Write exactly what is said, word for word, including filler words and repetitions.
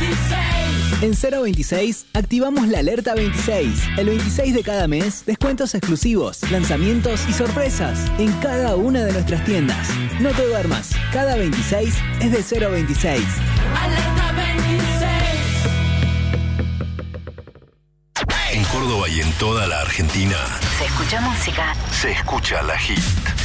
En cero veintiséis activamos la alerta veintiséis. El veintiséis de cada mes, descuentos exclusivos, lanzamientos y sorpresas en cada una de nuestras tiendas. No te duermas, cada veintiséis es de cero veintiséis. Alerta veintiséis. En Córdoba y en toda la Argentina Se escucha música. se escucha La Hit.